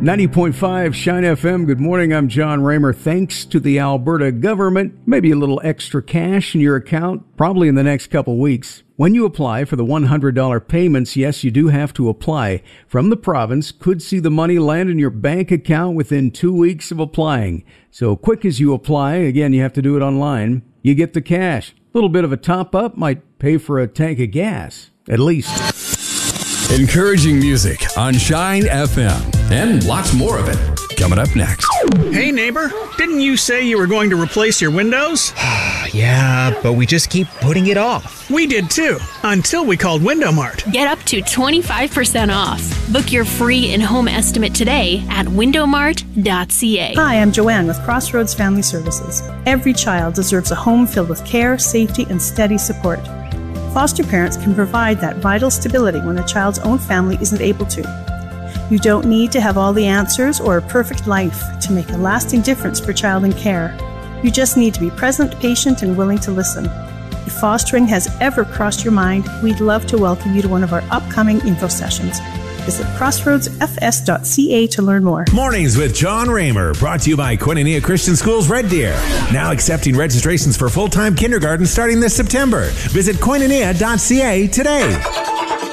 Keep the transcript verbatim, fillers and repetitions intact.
ninety point five Shine F M. Good morning, I'm John Raymer. Thanks to the Alberta government, maybe a little extra cash in your account, probably in the next couple weeks. When you apply for the one hundred dollars payments, yes, you do have to apply. From the province, could see the money land in your bank account within two weeks of applying. So quick as you apply, again, you have to do it online, you get the cash. A little bit of a top-up might pay for a tank of gas, at least. Encouraging music on Shine F M. And lots more of it coming up next. Hey, neighbor, didn't you say you were going to replace your windows? Yeah, but we just keep putting it off. We did too, until we called Window Mart. Get up to twenty-five percent off. Book your free in-home estimate today at window mart dot c a. Hi, I'm Joanne with Crossroads Family Services. Every child deserves a home filled with care, safety, and steady support. Foster parents can provide that vital stability when a child's own family isn't able to. You don't need to have all the answers or a perfect life to make a lasting difference for child in care. You just need to be present, patient, and willing to listen. If fostering has ever crossed your mind, we'd love to welcome you to one of our upcoming info sessions. Visit crossroads f s dot c a to learn more. Mornings with John Raymer, brought to you by Koinonia Christian Schools Red Deer. Now accepting registrations for full-time kindergarten starting this September. Visit koinonia dot c a today.